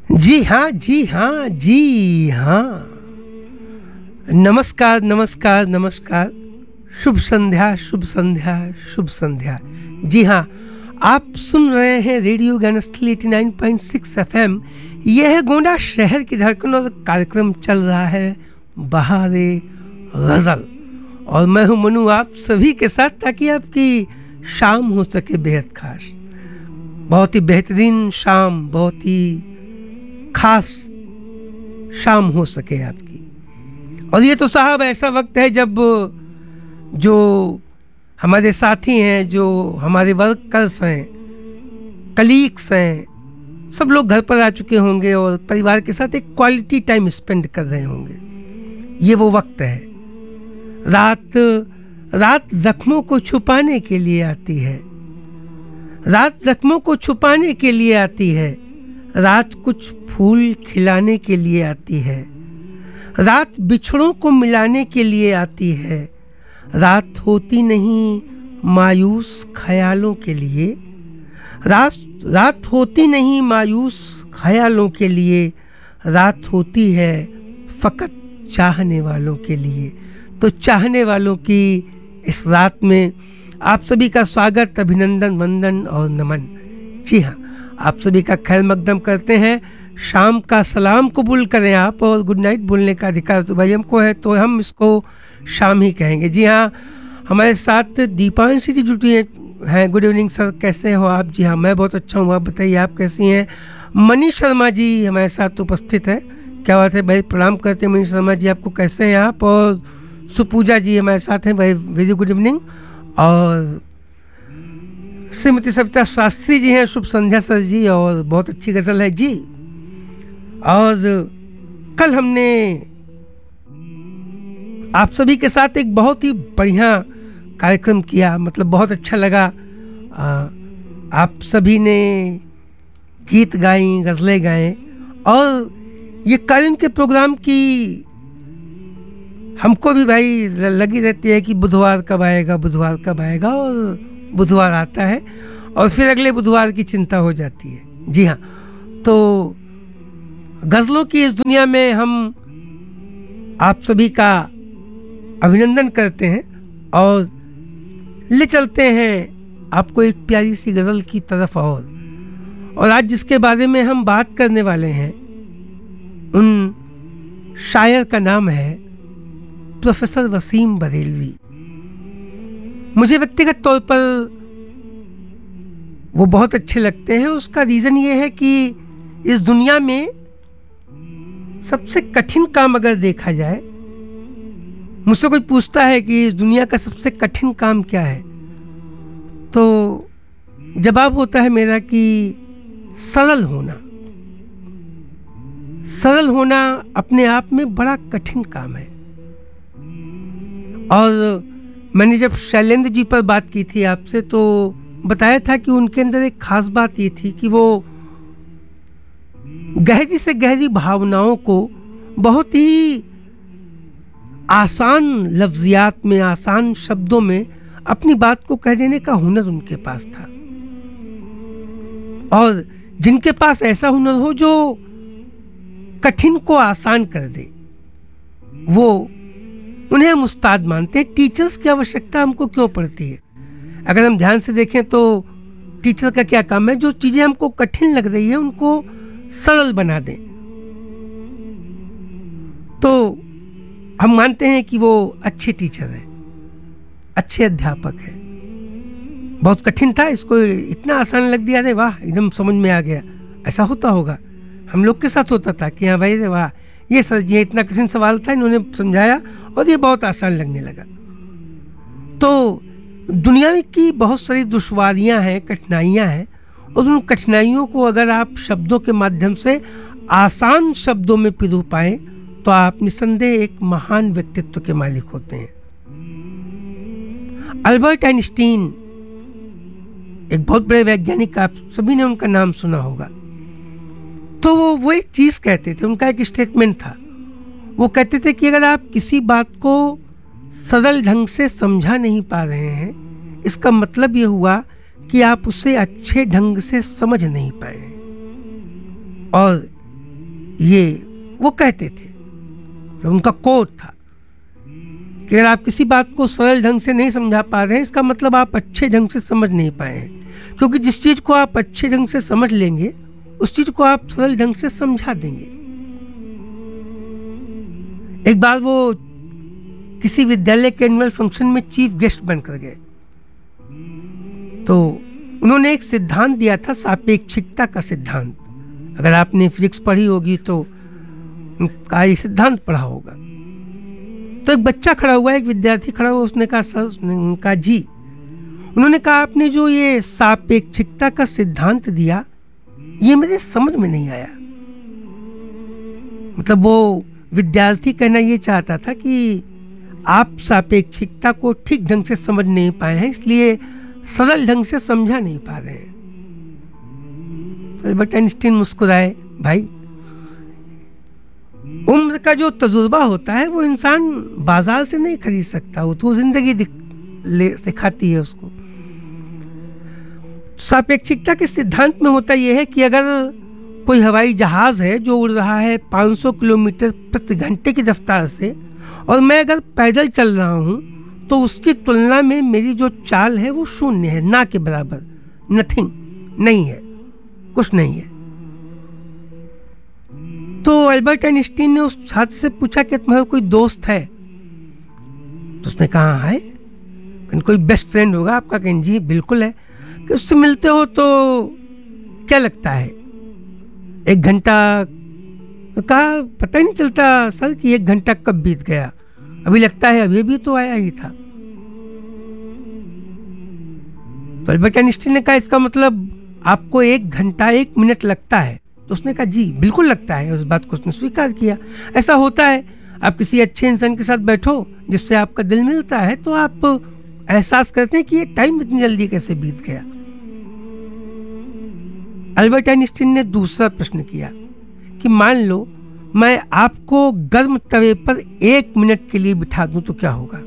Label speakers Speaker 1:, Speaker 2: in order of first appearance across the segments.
Speaker 1: जी हाँ, जी हाँ, जी हाँ। नमस्कार, नमस्कार, नमस्कार। शुभ संध्या, शुभ संध्या, शुभ संध्या। जी हाँ, आप सुन रहे हैं रेडियो ज्ञानस्थली 89.6 एफएम। यह है गोंडा शहर की धड़कन और कार्यक्रम चल रहा है बहारे गज़ल। और मैं हूँ मनु आप सभी के साथ, ताकि आपकी शाम हो सके बेहद खास। बहुत ही बेहतरीन शाम, बहुत ही खास शाम हो सके आपकी। और ये तो साहब ऐसा वक्त है जब जो हमारे साथी हैं, जो हमारे वर्कर्स हैं, कलीग्स हैं, सब लोग घर पर आ चुके होंगे और परिवार के साथ एक क्वालिटी टाइम स्पेंड कर रहे होंगे। ये वो वक्त है। रात जख्मों को छुपाने के लिए आती है। रात जख्मों को छुपाने के लिए आती है। रात कुछ फूल खिलाने के लिए आती है। रात बिछड़ों को मिलाने के लिए आती है। रात होती नहीं मायूस ख्यालों के लिए। रात होती नहीं मायूस ख्यालों के लिए। रात होती है फ़कत चाहने वालों के लिए। तो चाहने वालों की इस रात में आप सभी का स्वागत, अभिनंदन, वंदन और नमन। जी हाँ, आप सभी का खैर मकदम करते हैं। शाम का सलाम कबूल करें आप, और गुड नाइट बोलने का अधिकार तो भाई हमको है, तो हम इसको शाम ही कहेंगे। जी हाँ, हमारे साथ दीपांशी जी जुटी हैं। गुड इवनिंग सर, कैसे हो आप? जी हाँ, मैं बहुत अच्छा हूँ, आप बताइए आप कैसी हैं? मनीष शर्मा जी हमारे साथ उपस्थित है। क्या बात है भाई, प्रणाम करते हैं मनीष शर्मा जी, आपको कैसे हैं आप? और सुपूजा जी हमारे साथ हैं भाई, वेरी गुड इवनिंग। और श्रीमती सविता शास्त्री जी हैं, शुभ संध्या सर जी, और बहुत अच्छी गज़ल है जी। और कल हमने आप सभी के साथ एक बहुत ही बढ़िया कार्यक्रम किया, मतलब बहुत अच्छा लगा। आप सभी ने गीत गाई, गज़लें गाएं, और ये कल इनके प्रोग्राम की हमको भी भाई लगी रहती है कि बुधवार कब आएगा, बुधवार कब आएगा, और बुधवार आता है और फिर अगले बुधवार की चिंता हो जाती है। जी हाँ, तो गज़लों की इस दुनिया में हम आप सभी का अभिनंदन करते हैं और ले चलते हैं आपको एक प्यारी सी गज़ल की तरफ। और आज जिसके बारे में हम बात करने वाले हैं, उन शायर का नाम है प्रोफेसर वसीम बरेलवी। मुझे व्यक्तिगत तौर पर वो बहुत अच्छे लगते हैं। उसका रीज़न ये है कि इस दुनिया में सबसे कठिन काम अगर देखा जाए, मुझसे कोई पूछता है कि इस दुनिया का सबसे कठिन काम क्या है, तो जवाब होता है मेरा कि सरल होना। सरल होना अपने आप में बड़ा कठिन काम है। और मैंने जब शैलेंद्र जी पर बात की थी आपसे, तो बताया था कि उनके अंदर एक खास बात ये थी कि वो गहरी से गहरी भावनाओं को बहुत ही आसान लफ्जियात में, आसान शब्दों में अपनी बात को कह देने का हुनर उनके पास था। और जिनके पास ऐसा हुनर हो जो कठिन को आसान कर दे, वो उन्हें हम उस्ताद मानते हैं। टीचर्स की आवश्यकता हमको क्यों पड़ती है? अगर हम ध्यान से देखें तो टीचर का क्या काम है? जो चीज़ें हमको कठिन लग रही है उनको सरल बना दें। तो हम मानते हैं कि वो अच्छे टीचर हैं, अच्छे अध्यापक हैं। बहुत कठिन था, इसको इतना आसान लग दिया, अरे वाह, एकदम समझ में आ गया। ऐसा होता होगा, हम लोग के साथ होता था कि हाँ भाई, अरे वाह, ये सर ये इतना कठिन सवाल था, इन्होंने समझाया और ये बहुत आसान लगने लगा। तो दुनिया की बहुत सारी दुश्वारियां हैं, कठिनाइयां हैं, और उन कठिनाइयों को अगर आप शब्दों के माध्यम से आसान शब्दों में पिरो पाएं, तो आप निसंदेह एक महान व्यक्तित्व के मालिक होते हैं। अल्बर्ट आइंस्टीन एक बहुत बड़े वैज्ञानिक, आप सभी ने उनका नाम सुना होगा। तो वो एक चीज़ कहते थे, उनका एक स्टेटमेंट था। वो कहते थे कि अगर आप किसी बात को सरल ढंग से समझा नहीं पा रहे हैं, इसका मतलब ये हुआ कि आप उसे अच्छे ढंग से समझ नहीं पाए। और ये वो कहते थे, तो उनका कोट था कि अगर आप किसी बात को सरल ढंग से नहीं समझा पा रहे हैं, इसका मतलब आप अच्छे ढंग से समझ नहीं पाए हैं, क्योंकि जिस चीज़ को आप अच्छे ढंग से समझ लेंगे उस चीज़ को आप सरल ढंग से समझा देंगे। एक बार वो किसी विद्यालय के एनुअल फंक्शन में चीफ गेस्ट बनकर गए, तो उन्होंने एक सिद्धांत दिया था, सापेक्षिकता का सिद्धांत। अगर आपने फिजिक्स पढ़ी होगी तो उनका ये सिद्धांत पढ़ा होगा। तो एक बच्चा खड़ा हुआ, एक विद्यार्थी खड़ा हुआ, उसने कहा सर, उसने कहा जी, उन्होंने कहा आपने जो ये सापेक्षिकता का सिद्धांत दिया ये मेरे समझ में नहीं आया। मतलब वो विद्यार्थी कहना ये चाहता था कि आप सापेक्षिकता को ठीक ढंग से समझ नहीं पाए हैं, इसलिए सरल ढंग से समझा नहीं पा रहे हैं। तो अल्बर्ट आइंस्टीन मुस्कुराए, भाई उम्र का जो तजुर्बा होता है वो इंसान बाजार से नहीं खरीद सकता, वो तो जिंदगी सिखाती है उसको। सापेक्षिकता के सिद्धांत में होता यह है कि अगर कोई हवाई जहाज है जो उड़ रहा है 500 किलोमीटर प्रति घंटे की रफ्तार से, और मैं अगर पैदल चल रहा हूं, तो उसकी तुलना में मेरी जो चाल है वो शून्य है, ना के बराबर, नथिंग, नहीं है, कुछ नहीं है। तो अल्बर्ट आइंस्टीन ने उस छात्र से पूछा कि तुम्हारा कोई दोस्त है? तो उसने कहा है, कोई बेस्ट फ्रेंड होगा आपका? कहें जी बिल्कुल है। कि उससे मिलते हो तो क्या लगता है, 1 घंटा? कहा पता ही नहीं चलता सर कि 1 घंटा कब बीत गया, अभी लगता है अभी भी तो आया ही था। तो अल्बर्ट आइंस्टीन ने कहा इसका मतलब आपको 1 घंटा 1 मिनट लगता है? तो उसने कहा जी बिल्कुल लगता है। उस बात को उसने स्वीकार किया। ऐसा होता है, आप किसी अच्छे इंसान के साथ बैठो जिससे आपका दिल मिलता है, तो आप एहसास करते हैं कि ये टाइम इतनी जल्दी कैसे बीत गया। अल्बर्ट आइंस्टीन ने दूसरा प्रश्न किया कि मान लो मैं आपको गर्म तवे पर 1 मिनट के लिए बिठा दूं तो क्या होगा?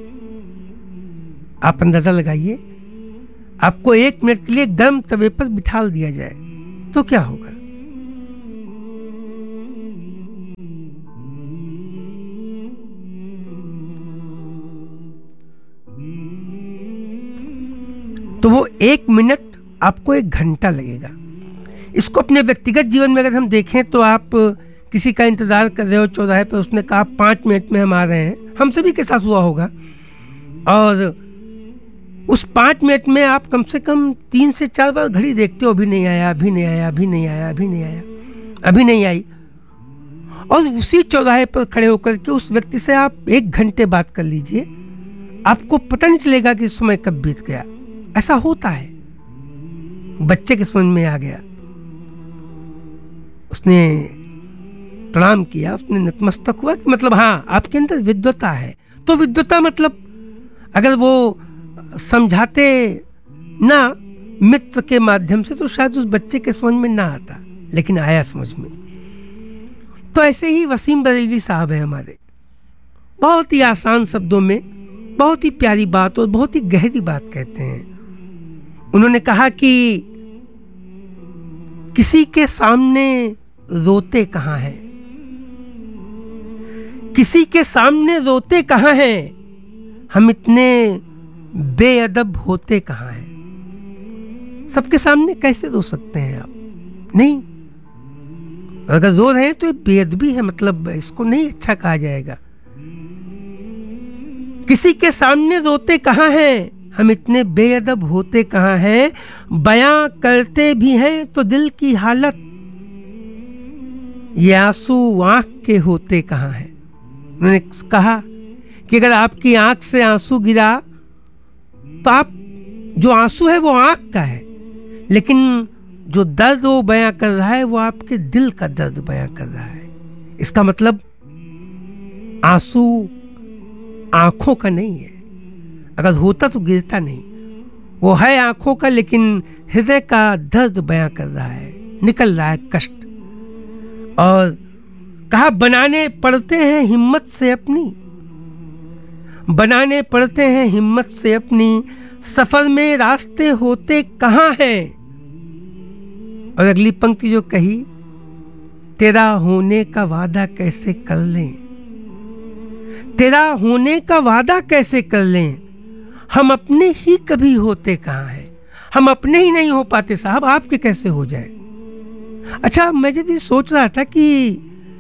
Speaker 1: आप अंदाजा लगाइए, आपको 1 मिनट के लिए गर्म तवे पर बिठा दिया जाए तो क्या होगा? तो वो 1 मिनट आपको 1 घंटा लगेगा। इसको अपने व्यक्तिगत जीवन में अगर हम देखें तो आप किसी का इंतजार कर रहे हो चौराहे पर, उसने कहा 5 मिनट में हम आ रहे हैं, हम सभी के साथ हुआ होगा, और उस 5 मिनट में आप कम से कम 3 से 4 बार घड़ी देखते हो, अभी नहीं आया, अभी नहीं आया, अभी नहीं आया, अभी नहीं आया, अभी नहीं आई। और उसी चौराहे पर खड़े होकर के उस व्यक्ति से आप 1 घंटे बात कर लीजिए, आपको पता नहीं चलेगा कि समय कब बीत गया। ऐसा होता है। बच्चे के समझ में आ गया, उसने प्रणाम किया, उसने नतमस्तक हुआ कि मतलब हाँ आपके अंदर विद्वता है। तो विद्वता मतलब अगर वो समझाते ना मित्र के माध्यम से तो शायद उस बच्चे के समझ में ना आता, लेकिन आया समझ में। तो ऐसे ही वसीम बरेलवी साहब है हमारे, बहुत ही आसान शब्दों में बहुत ही प्यारी बात और बहुत ही गहरी बात कहते हैं। उन्होंने कहा कि किसी के सामने रोते कहाँ हैं, किसी के सामने रोते कहाँ हैं, हम इतने बेअदब होते कहाँ हैं। सबके सामने कैसे रो सकते हैं आप? नहीं, अगर रो रहे हैं तो ये बेअदबी है, मतलब इसको नहीं अच्छा कहा जाएगा। किसी के सामने रोते कहाँ हैं, हम इतने बेअदब होते कहाँ हैं, बयां करते भी हैं तो दिल की हालत, ये आंसू आंख के होते कहाँ हैं। उन्होंने कहा कि अगर आपकी आंख से आंसू गिरा तो आप जो आंसू है वो आंख का है, लेकिन जो दर्द वो बयां कर रहा है वो आपके दिल का दर्द बयां कर रहा है। इसका मतलब आंसू आंखों का नहीं है, अगर होता तो गिरता नहीं, वो है आंखों का, लेकिन हृदय का दर्द बयां कर रहा है, निकल रहा है कष्ट। और कहा बनाने पड़ते हैं हिम्मत से अपनी, बनाने पड़ते हैं हिम्मत से अपनी, सफर में रास्ते होते कहाँ हैं। और अगली पंक्ति जो कही तेरा होने का वादा कैसे कर लें, तेरा होने का वादा कैसे कर लें, हम अपने ही कभी होते कहाँ हैं, हम अपने ही नहीं हो पाते साहब, आपके कैसे हो जाए। अच्छा, मैं जब ये सोच रहा था कि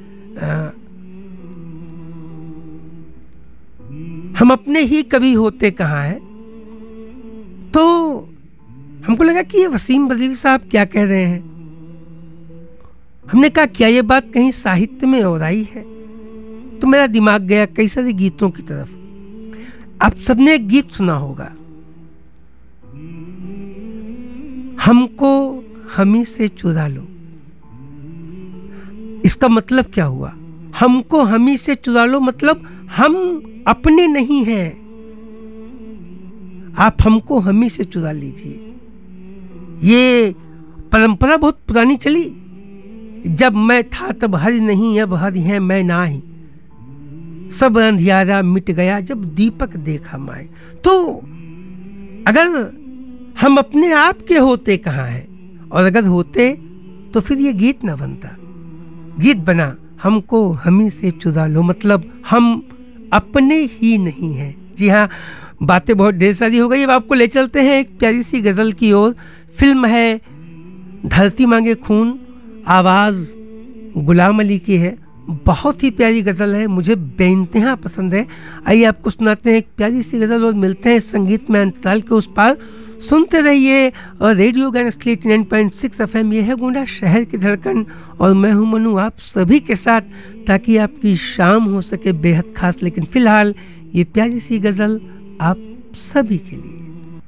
Speaker 1: हम अपने ही कभी होते कहाँ हैं, तो हमको लगा कि ये वसीम बद्री साहब क्या कह रहे हैं। हमने कहा क्या ये बात कहीं साहित्य में और आई है, तो मेरा दिमाग गया कई सारे गीतों की तरफ। आप सबने एक गीत सुना होगा, हमको हमी से चुरा लो। इसका मतलब क्या हुआ, हमको हमी से चुरा लो मतलब हम अपने नहीं हैं, आप हमको हमी से चुरा लीजिए। ये परंपरा बहुत पुरानी चली, जब मैं था तब हरि नहीं, अब हरि है मैं नाही, सब अंधियारा मिट गया जब दीपक देखा माए। तो अगर हम अपने आप के होते कहाँ हैं, और अगर होते तो फिर ये गीत ना बनता। गीत बना हमको हमी से चुरा लो मतलब हम अपने ही नहीं हैं। जी हाँ, बातें बहुत ढेर सारी हो गई, अब आपको ले चलते हैं एक प्यारी सी गज़ल की ओर। फिल्म है धरती मांगे खून, आवाज़ गुलाम अली की है, बहुत ही प्यारी गज़ल है, मुझे बेइंतहा पसंद है। आइए आपको सुनाते हैं एक प्यारी सी गज़ल और मिलते हैं संगीत में अंतराल के उस पार। सुनते रहिए और रेडियो ज्ञान 89.6 FM। ये है गोंडा शहर की धड़कन और मैं हूं मनु आप सभी के साथ, ताकि आपकी शाम हो सके बेहद खास। लेकिन फिलहाल ये प्यारी सी गज़ल आप सभी के लिए।